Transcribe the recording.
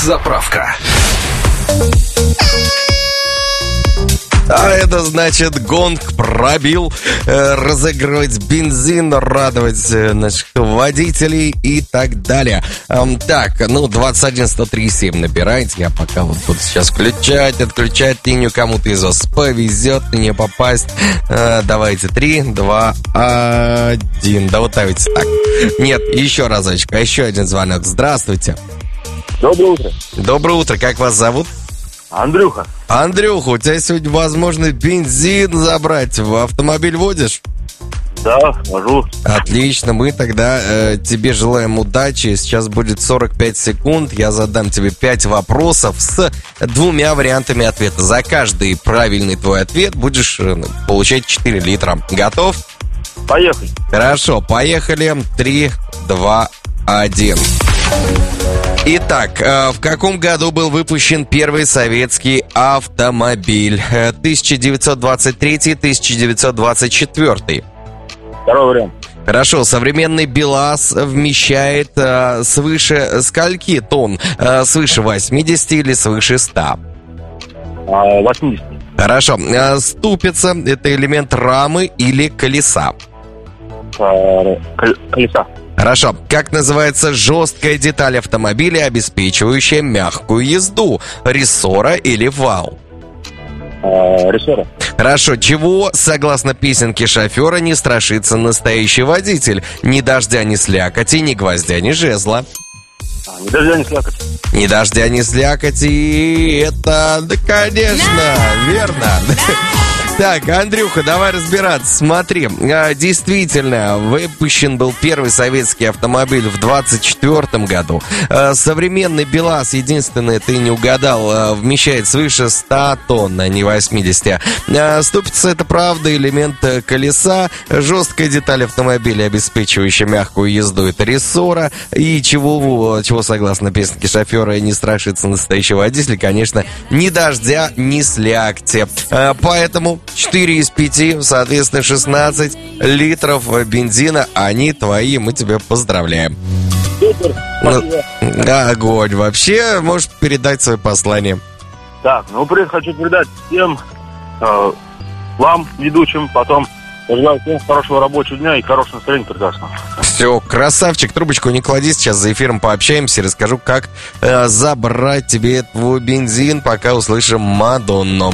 Заправка. А это значит, гонг пробил, разыгрывать бензин, радовать наших водителей и так далее. Так, 21-103-7 набирайте. Я пока вот буду сейчас включать, отключать линию. Кому-то из вас повезет не попасть. Давайте 3, 2, 1. Да вот давайте так. Нет, еще разочек, еще один звонок. Здравствуйте. Доброе утро. Доброе утро, как вас зовут? Андрюха. Андрюха, у тебя сегодня возможно бензин забрать. В автомобиль водишь? Да, вожу. Отлично, мы тогда тебе желаем удачи. Сейчас будет 45 секунд. Я задам тебе 5 вопросов с 2 вариантами ответа. За каждый правильный твой ответ будешь получать 4 литра. Готов? Поехали. Хорошо, поехали. 3, 2, 1. Итак, в каком году был выпущен первый советский автомобиль? 1923-1924. Второй вариант. Хорошо, современный БелАЗ вмещает свыше скольки тонн? Свыше 80 или свыше 100? 80. Хорошо, ступица – это элемент рамы или колеса? Колеса. Хорошо. Как называется жесткая деталь автомобиля, обеспечивающая мягкую езду? Рессора или вал? Рессора. Хорошо. Чего, согласно песенке шофера, не страшится настоящий водитель? Ни дождя, ни слякоти, ни гвоздя, ни жезла. Ни дождя, ни слякоти. Ни дождя, ни слякоти. Это, да, конечно, верно. Так, Андрюха, давай разбираться. Смотри, действительно, выпущен был первый советский автомобиль в 24 году. Современный БелАЗ, единственное, ты не угадал, вмещает свыше 100 тонн, а не 80. Ступица — это правда, элемент колеса. Жесткая деталь автомобиля, обеспечивающая мягкую езду, это рессора. И чего, согласно песенке шофера, не страшится настоящий водитель, конечно, ни дождя, ни слякоти. Поэтому 4 из 5, соответственно, 16 литров бензина, они твои, мы тебя поздравляем. Супер, спасибо. Огонь. Вообще, можешь передать свое послание. Так, привет хочу передать всем вам, ведущим, потом желаю всем хорошего рабочего дня и хорошего настроения прекрасного. Все, красавчик, трубочку не клади, сейчас за эфиром пообщаемся и расскажу, как забрать тебе твой бензин, пока услышим Мадонну.